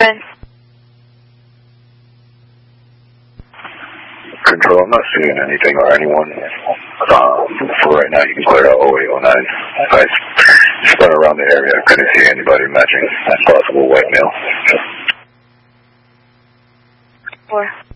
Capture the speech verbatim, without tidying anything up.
seven. Control, I'm not seeing anything or anyone. Um, for right now, you can clear out oh eight oh nine. I spun around the area. I couldn't see anybody matching possible white male. Four.